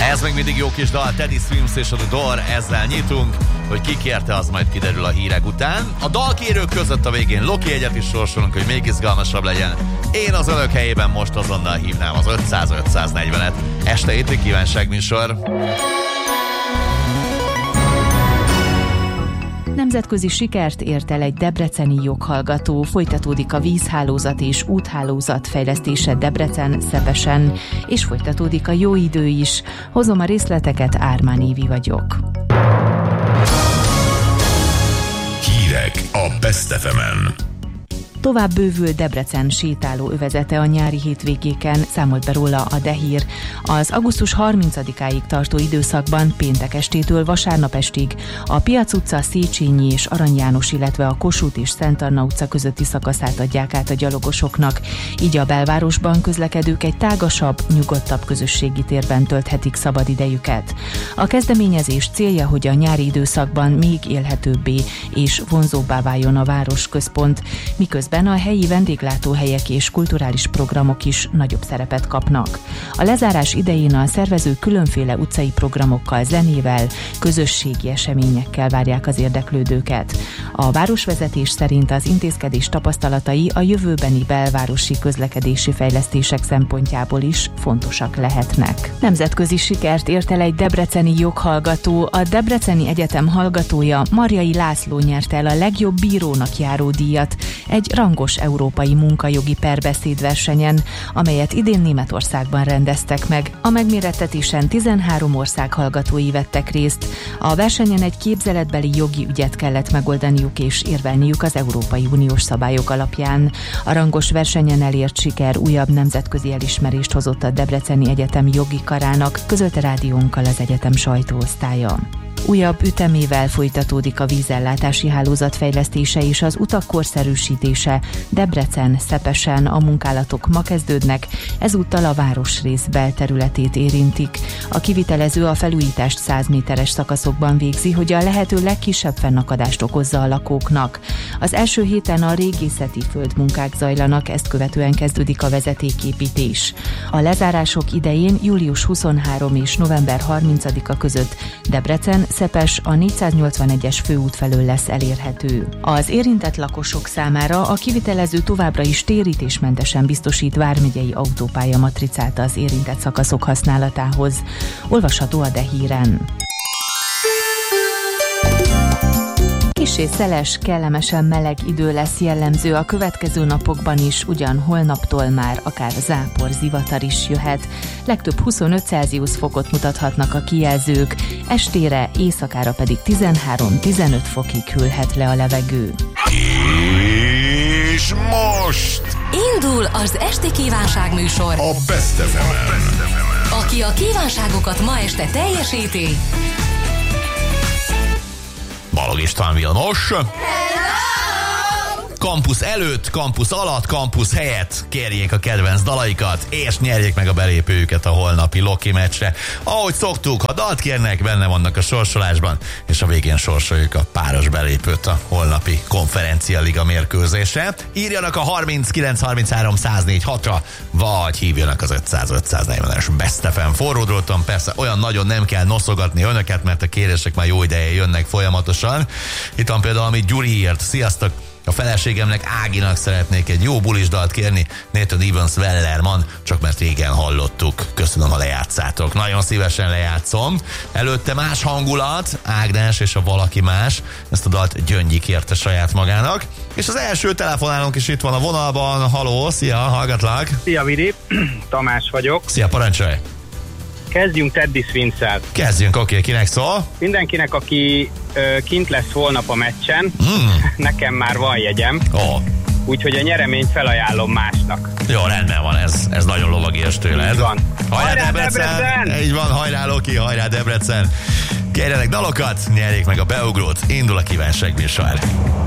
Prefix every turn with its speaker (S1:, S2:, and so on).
S1: Ez még mindig jó kis dal, Teddy Swims és a The Door, ezzel nyitunk, hogy ki kérte, az majd kiderül a hírek után. A dalkérők között a végén Loki egyet is sorsolunk, hogy még izgalmasabb legyen. Én az önök helyében most azonnal hívnám az 500-540-et. Este hétvégi kívánságműsor.
S2: Nemzetközi sikert ért el egy debreceni joghallgató, folytatódik a vízhálózat és úthálózat fejlesztése Debrecen, Szepesen, és folytatódik a jó idő is. Hozom a részleteket, Ármán Évi vagyok.
S3: Hírek a Best FM-en.
S2: Tovább bővül Debrecen sétáló övezete a nyári hétvégéken, számolt be róla a Dehír. Az augusztus 30-áig tartó időszakban péntek estétől vasárnap estig a Piac utca, Széchenyi és Arany János, illetve a Kossuth és Szent Anna utca közötti szakaszát adják át a gyalogosoknak. Így a belvárosban közlekedők egy tágasabb, nyugodtabb közösségi térben tölthetik szabad idejüket. A kezdeményezés célja, hogy a nyári időszakban még élhetőbbé és vonzóbbá váljon a városközpont, miközben a helyi vendéglátóhelyek és kulturális programok is nagyobb szerepet kapnak. A lezárás idején a szervezők különféle utcai programokkal, zenével, közösségi eseményekkel várják az érdeklődőket. A városvezetés szerint az intézkedés tapasztalatai a jövőbeni belvárosi közlekedési fejlesztések szempontjából is fontosak lehetnek. Nemzetközi sikert ért el egy debreceni joghallgató. A Debreceni Egyetem hallgatója, Marjai László nyerte el a legjobb bírónak járó díjat egy rangos európai munkajogi perbeszédversenyen, amelyet idén Németországban rendeztek meg. A megmérettetésen 13 ország hallgatói vettek részt. A versenyen egy képzeletbeli jogi ügyet kellett megoldaniuk és érvelniük az Európai Uniós szabályok alapján. A rangos versenyen elért siker újabb nemzetközi elismerést hozott a Debreceni Egyetem jogi karának, közölte rádiónkkal az egyetem sajtóosztálya. Újabb ütemével folytatódik a vízellátási hálózat fejlesztése és az utak korszerűsítése. Debrecen, Szepesen a munkálatok ma kezdődnek, ezúttal a városrész belterületét érintik. A kivitelező a felújítást 100 méteres szakaszokban végzi, hogy a lehető legkisebb fennakadást okozza a lakóknak. Az első héten a régészeti földmunkák zajlanak, ezt követően kezdődik a vezetéképítés. A lezárások idején július 23 és november 30-a között Debrecen, Szepes a 481-es főút felől lesz elérhető. Az érintett lakosok számára a kivitelező továbbra is térítésmentesen biztosít vármegyei autópálya matricát az érintett szakaszok használatához. Olvasható a Dehíren. Kissé szeles, kellemesen meleg idő lesz jellemző a következő napokban is, ugyan holnaptól már akár zápor, zivatar is jöhet. Legtöbb 25 Celsius fokot mutathatnak a kijelzők, estére, éjszakára pedig 13-15 fokig hűlhet le a levegő.
S3: És most
S4: indul az esti kívánságműsor
S3: a Best FM-en.
S4: Aki a kívánságokat ma este teljesíti,
S1: Balog István Vilmos. Kampusz előtt, kampusz alatt, kampusz helyett kérjék a kedvenc dalaikat, és nyerjék meg a belépőjüket a holnapi Loki meccsre. Ahogy szoktuk, ha dalt kérnek, benne vannak a sorsolásban, és a végén sorsoljuk a páros belépőt a holnapi Konferencia Liga mérkőzésre. Írjanak a 3933-104-6-ra, vagy hívjanak az 500-540-es Best FM forró dróton. Persze olyan nagyon nem kell noszogatni önöket, mert a kérések már jó ideje jönnek folyamatosan. Itt van például, amit Gyuri írt. Sziasztok! A feleségemnek, Áginak szeretnék egy jó bulisdalt kérni, Nathan Evans Wellerman, csak mert régen hallottuk. Köszönöm, ha lejátszátok. Nagyon szívesen lejátszom. Előtte más hangulat, Ágnes és a valaki más. Ezt a dalt Gyöngyi kérte saját magának. És az első telefonálónk is itt van a vonalban. Haló, szia, hallgatlak.
S5: Szia, Vidi, Tamás vagyok.
S1: Szia, parancsolj.
S5: Kezdjünk Teddy Swims-el.
S1: Kezdjünk, oké, kinek szól?
S5: Mindenkinek, aki kint lesz holnap a meccsen, nekem már van jegyem, úgyhogy a nyereményt felajánlom másnak.
S1: Jó, rendben van, ez nagyon lovagias tőled.
S5: Így van.
S1: Hajrá Debrecen! Így van, hajrá Loki, hajrá Debrecen! Kérjenek dalokat, nyerjék meg a beugrót, indul a kívánságműsor.